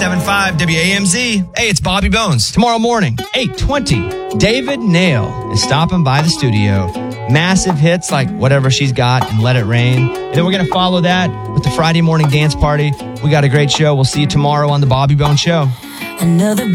7.5 WAMZ. Hey, it's Bobby Bones. Tomorrow morning, 8:20, David Nail is stopping by the studio. Massive hits like Whatever She's Got and Let It Rain. And then we're going to follow that with the Friday morning dance party. We got a great show. We'll see you tomorrow on the Bobby Bones Show. Another